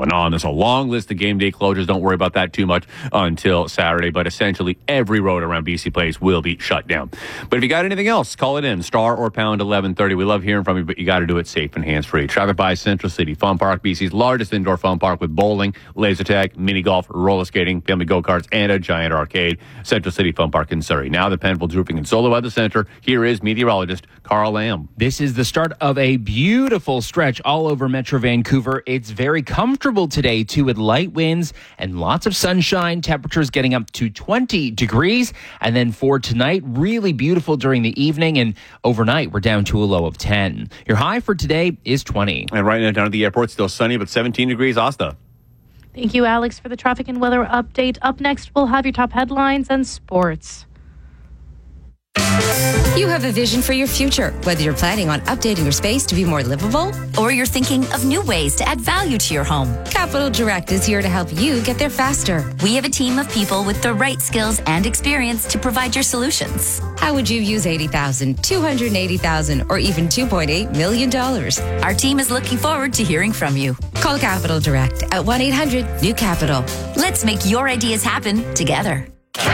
and on. There's a long list of game day closures. Don't worry about that too much until Saturday, but essentially every road around BC Place will be shut down. But if you got anything else, call it in, star or pound 1130. We love hearing from you, but you got to do it safe and hands-free. Traffic by Central City Fun Park, BC's largest indoor fun park with bowling, laser tag, mini golf, roller skating, family go-karts, and a giant arcade. Central City Fun Park in Surrey. Now the Penfield Roofing and Solar Weather Center. Here is meteorologist Carl Lamb. This is the start of a beautiful stretch all over Metro Vancouver. It's very comfortable today, too, with light winds and lots of sunshine. Temperatures getting up to 20 degrees. And then for tonight, really beautiful during the evening. And overnight, we're down to a low of 10. Your high for today is 20. And right now down at the airport, still sunny, but 17 degrees. Asta. Thank you, Alex, for the traffic and weather update. Up next, we'll have your top headlines and sports. You have a vision for your future, whether you're planning on updating your space to be more livable or you're thinking of new ways to add value to your home. Capital Direct is here to help you get there faster. We have a team of people with the right skills and experience to provide your solutions. How would you use $80,000, $280,000, or even $2.8 million? Our team is looking forward to hearing from you. Call Capital Direct at 1-800-NEW-CAPITAL. Let's make your ideas happen together.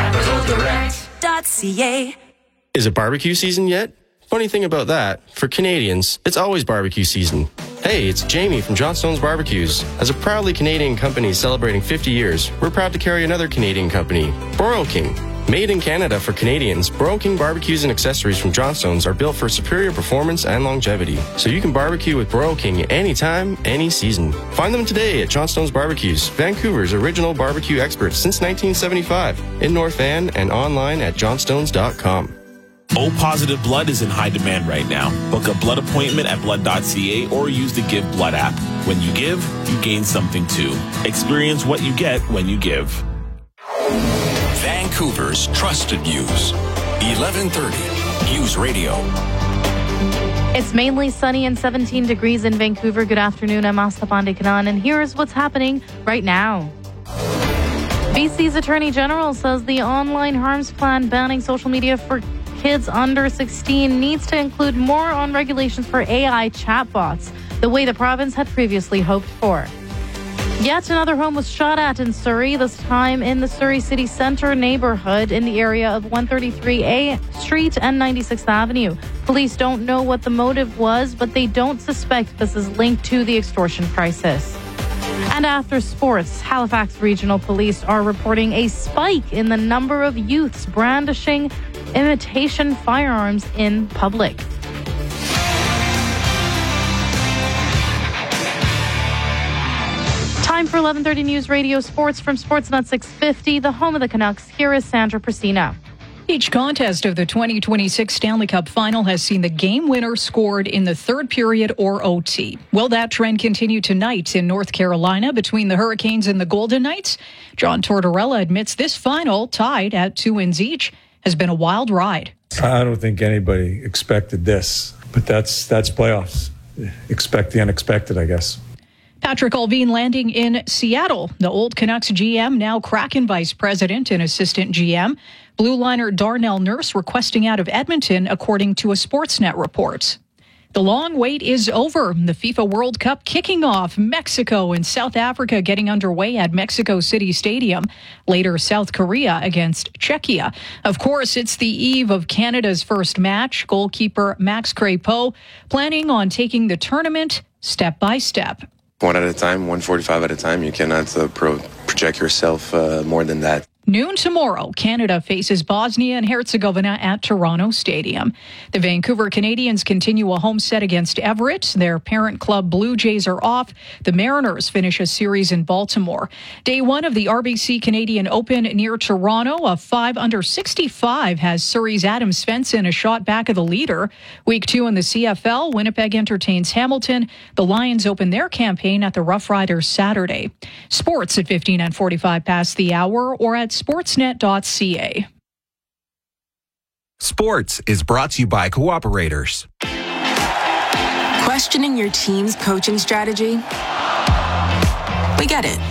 CapitalDirect.ca. Is it barbecue season yet? Funny thing about that, for Canadians, it's always barbecue season. Hey, it's Jamie from Johnstone's Barbecues. As a proudly Canadian company celebrating 50 years, we're proud to carry another Canadian company, Broil King. Made in Canada for Canadians, Broil King barbecues and accessories from Johnstone's are built for superior performance and longevity. So you can barbecue with Broil King anytime, any season. Find them today at Johnstone's Barbecues, Vancouver's original barbecue experts since 1975, in North Van and online at johnstones.com. O-positive blood is in high demand right now. Book a blood appointment at blood.ca or use the Give Blood app. When you give, you gain something too. Experience what you get when you give. Vancouver's trusted news. 1130 News Radio. It's mainly sunny and 17 degrees in Vancouver. Good afternoon. I'm Asta Pandikanan, and here's what's happening right now. BC's Attorney General says the online harms plan banning social media for kids under 16 needs to include more on regulations for AI chatbots, the way the province had previously hoped for. Yet another home was shot at in Surrey, this time in the Surrey City Centre neighbourhood in the area of 133A Street and 96th Avenue. Police don't know what the motive was, but they don't suspect this is linked to the extortion crisis. And after sports, Halifax Regional Police are reporting a spike in the number of youths brandishing imitation firearms in public. Time for 11:30 News Radio Sports from Sportsnet 650, the home of the Canucks. Here is Sandra Pristina. Each contest of the 2026 Stanley Cup Final has seen the game winner scored in the third period or OT. Will that trend continue tonight in North Carolina between the Hurricanes and the Golden Knights? John Tortorella admits this final, tied at 2 wins each, has been a wild ride. I don't think anybody expected this, but that's playoffs. Expect the unexpected, I guess. Patrick Allvin landing in Seattle. The old Canucks GM, now Kraken vice president and assistant GM. Blue liner Darnell Nurse requesting out of Edmonton, according to a Sportsnet report. The long wait is over. The FIFA World Cup kicking off. Mexico and South Africa getting underway at Mexico City Stadium. Later, South Korea against Czechia. Of course, it's the eve of Canada's first match. Goalkeeper Max Crépeau planning on taking the tournament step by step. One at a time, 145 at a time. You cannot project yourself more than that. Noon tomorrow, Canada faces Bosnia and Herzegovina at Toronto Stadium. The Vancouver Canadians continue a home set against Everett. Their parent club Blue Jays are off. The Mariners finish a series in Baltimore. Day one of the RBC Canadian Open near Toronto. A 5-under-65 has Surrey's Adam Svensson a shot back of the leader. Week 2 in the CFL, Winnipeg entertains Hamilton. The Lions open their campaign at the Rough Riders Saturday. Sports at 15 and 45 past the hour or at sportsnet.ca. Sports is brought to you by Cooperators. Questioning your team's coaching strategy? We get it.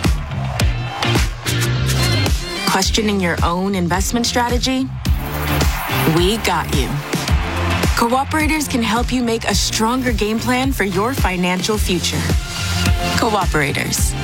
Questioning your own investment strategy? We got you. Cooperators can help you make a stronger game plan for your financial future. Cooperators.